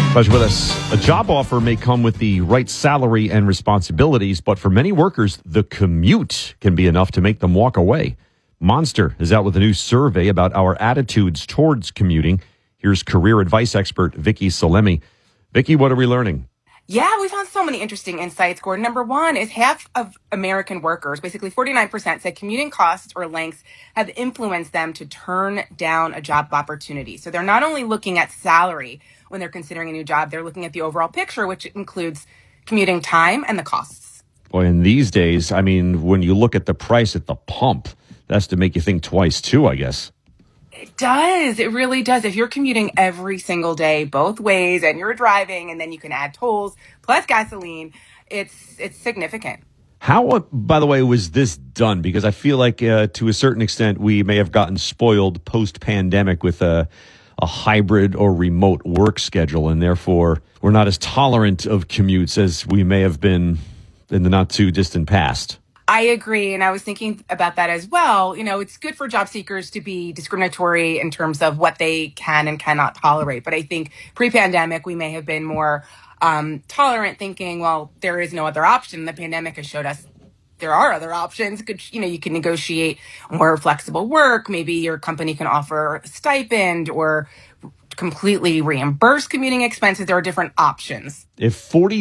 Pleasure with us. A job offer may come with the right salary and responsibilities, but for many workers, the commute can be enough to make them walk away. Monster is out with a new survey about our attitudes towards commuting. Here's career advice expert Vicki Salemi. Vicki, what are we learning? Yeah, we found so many interesting insights, Gordon. Number one is half of American workers, basically 49%, said commuting costs or lengths have influenced them to turn down a job opportunity. So they're not only looking at salary when they're considering a new job, they're looking at the overall picture, which includes commuting time and the costs. Boy, in these days, I mean, when you look at the price at the pump, that's to make you think twice too, I guess. It does. It really does. If you're commuting every single day, both ways, and you're driving, and then you can add tolls plus gasoline, it's significant. How, by the way, was this done? Because I feel like to a certain extent, we may have gotten spoiled post-pandemic with a hybrid or remote work schedule, and therefore we're not as tolerant of commutes as we may have been in the not too distant past. I agree. And I was thinking about that as well. You know, it's good for job seekers to be discriminatory in terms of what they can and cannot tolerate. But I think pre-pandemic, we may have been more tolerant, thinking, well, there is no other option. The pandemic has showed us there are other options. You can negotiate more flexible work. Maybe your company can offer a stipend or completely reimburse commuting expenses. There are different options. If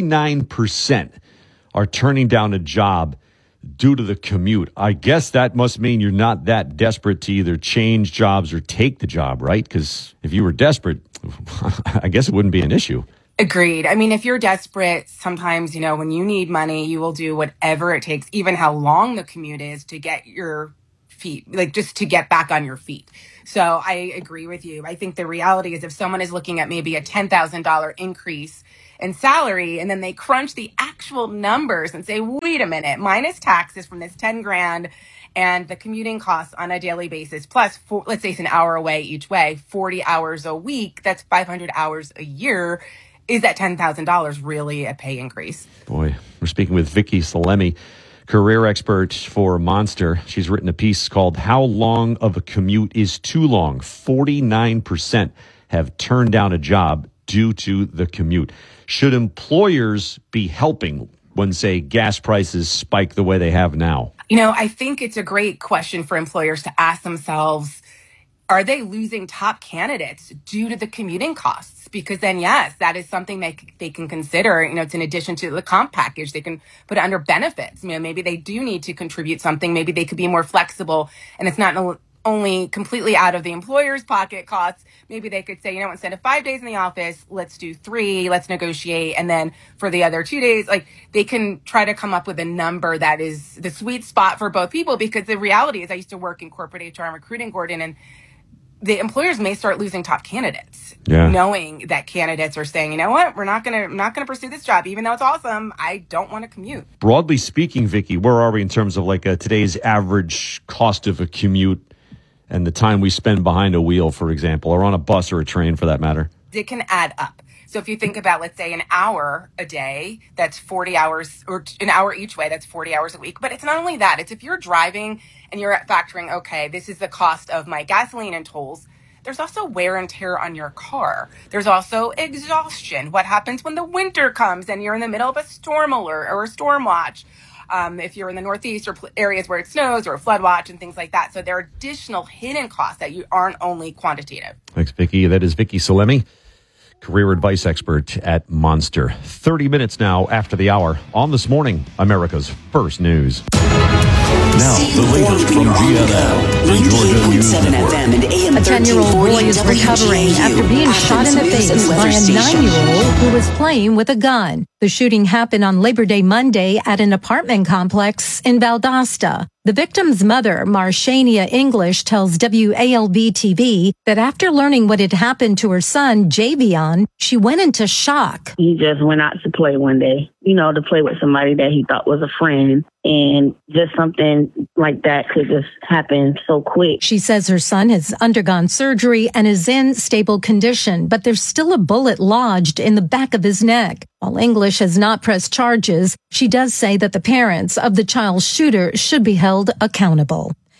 49% are turning down a job due to the commute, I guess that must mean you're not that desperate to either change jobs or take the job, right? Because if you were desperate, I guess it wouldn't be an issue. Agreed. I mean, if you're desperate, sometimes, when you need money, you will do whatever it takes, even how long the commute is, to get your feet, just to get back on your feet. So I agree with you. I think the reality is if someone is looking at maybe a $10,000 increase in salary, and then they crunch the actual numbers and say, wait a minute, minus taxes from this 10 grand and the commuting costs on a daily basis, plus let's say it's an hour away each way, 40 hours a week, that's 500 hours a year. Is that $10,000 really a pay increase? Boy, we're speaking with Vicki Salemi, career expert for Monster. She's written a piece called How Long of a Commute is Too Long? 49% have turned down a job due to the commute. Should employers be helping when, say, gas prices spike the way they have now? I think it's a great question for employers to ask themselves, are they losing top candidates due to the commuting costs? Because then, yes, that is something they can consider. It's in addition to the comp package. They can put it under benefits. Maybe they do need to contribute something. Maybe they could be more flexible, and it's not only completely out of the employer's pocket costs. Maybe they could say, instead of 5 days in the office, let's do 3, let's negotiate. And then for the other 2 days, they can try to come up with a number that is the sweet spot for both people. Because the reality is I used to work in corporate HR and recruiting, Gordon, and the employers may start losing top candidates, knowing that candidates are saying, you know what, I'm not going to pursue this job, even though it's awesome. I don't want to commute. Broadly speaking, Vicki, where are we in terms of today's average cost of a commute and the time we spend behind a wheel, for example, or on a bus or a train for that matter? It can add up. So if you think about, let's say, an hour a day, that's 40 hours, or an hour each way, that's 40 hours a week. But it's not only that. It's if you're driving and you're factoring, okay, this is the cost of my gasoline and tolls. There's also wear and tear on your car. There's also exhaustion. What happens when the winter comes and you're in the middle of a storm alert or a storm watch? If you're in the Northeast or areas where it snows or a flood watch and things like that. So there are additional hidden costs that you aren't only quantitative. Thanks, Vicki. That is Vicki Salemi, career advice expert at Monster. 30 minutes now after the hour on This Morning, America's First News. Now, the latest from GNL, the Georgia News Network. A 10-year-old boy is recovering after being shot in the face by a 9-year-old who was playing with a gun. The shooting happened on Labor Day Monday at an apartment complex in Valdosta. The victim's mother, Marshania English, tells WALB-TV that after learning what had happened to her son, Javion, she went into shock. He just went out to play one day, to play with somebody that he thought was a friend. And just something like that could just happen so quick. She says her son has undergone surgery and is in stable condition, but there's still a bullet lodged in the back of his neck. While English has not pressed charges, she does say that the parents of the child's shooter should be held accountable.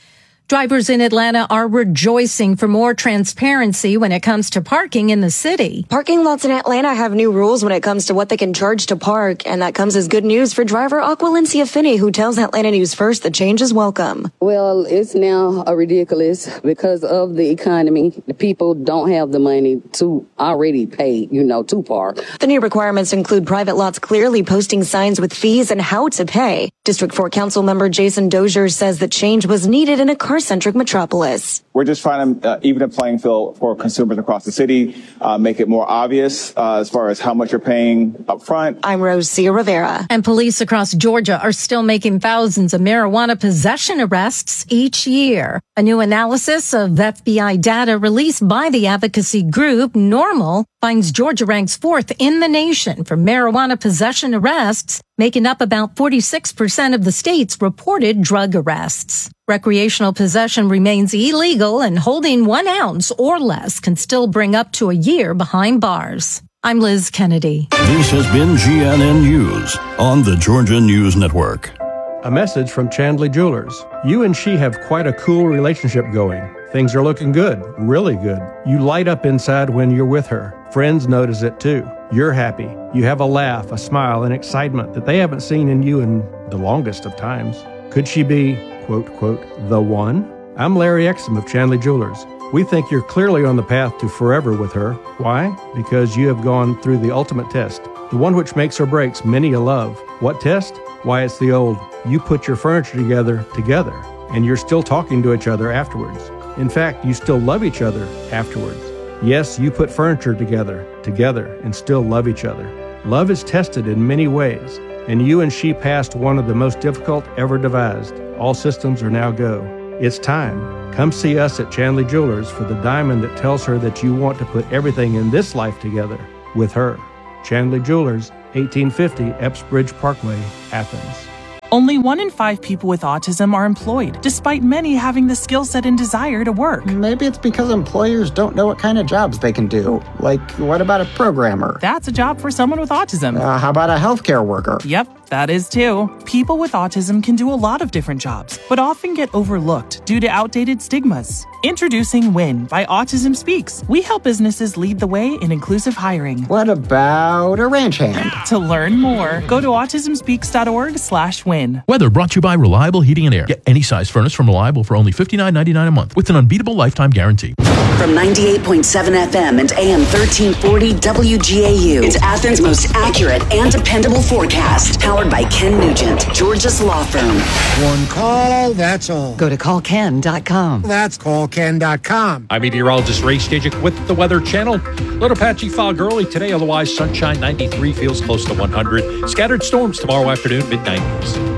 Drivers in Atlanta are rejoicing for more transparency when it comes to parking in the city. Parking lots in Atlanta have new rules when it comes to what they can charge to park, and that comes as good news for driver Aqualencia Finney, who tells Atlanta News First the change is welcome. Well, it's now ridiculous because of the economy. The people don't have the money to already pay, to park. The new requirements include private lots clearly posting signs with fees and how to pay. District 4 Council member Jason Dozier says the change was needed in a car-centric metropolis. We're just trying to even a playing field for consumers across the city, make it more obvious as far as how much you're paying up front. I'm Rosia Rivera. And police across Georgia are still making thousands of marijuana possession arrests each year. A new analysis of FBI data released by the advocacy group NORML finds Georgia ranks 4th in the nation for marijuana possession arrests, making up about 46% of the state's reported drug arrests. Recreational possession remains illegal, and holding 1 ounce or less can still bring up to a year behind bars. I'm Liz Kennedy. This has been GNN News on the Georgia News Network. A message from Chandley Jewelers. You and she have quite a cool relationship going. Things are looking good, really good. You light up inside when you're with her. Friends notice it too. You're happy. You have a laugh, a smile, and excitement that they haven't seen in you in the longest of times. Could she be, quote, quote, the one? I'm Larry Exum of Chandley Jewelers. We think you're clearly on the path to forever with her. Why? Because you have gone through the ultimate test, the one which makes or breaks many a love. What test? Why, it's the old, you put your furniture together, and you're still talking to each other afterwards. In fact, you still love each other afterwards. Yes, you put furniture together, and still love each other. Love is tested in many ways, and you and she passed one of the most difficult ever devised. All systems are now go. It's time. Come see us at Chandley Jewelers for the diamond that tells her that you want to put everything in this life together with her. Chandley Jewelers, 1850 Epps Bridge Parkway, Athens. Only 1 in 5 people with autism are employed, despite many having the skill set and desire to work. Maybe it's because employers don't know what kind of jobs they can do. Like, what about a programmer? That's a job for someone with autism. How about a healthcare worker? Yep, that is too. People with autism can do a lot of different jobs, but often get overlooked due to outdated stigmas. Introducing WIN by Autism Speaks. We help businesses lead the way in inclusive hiring. What about a ranch hand? To learn more, go to autismspeaks.org/win. Weather brought to you by Reliable Heating and Air. Get any size furnace from Reliable for only $59.99 a month with an unbeatable lifetime guarantee. From 98.7 FM and AM 1340 WGAU, it's Athens' most accurate and dependable forecast. Powered by Ken Nugent, Georgia's law firm. One call, that's all. Go to callken.com. That's callken.com. I'm meteorologist Ray Stajic with the Weather Channel. Little patchy fog early today, otherwise sunshine 93, feels close to 100. Scattered storms tomorrow afternoon, mid-90s.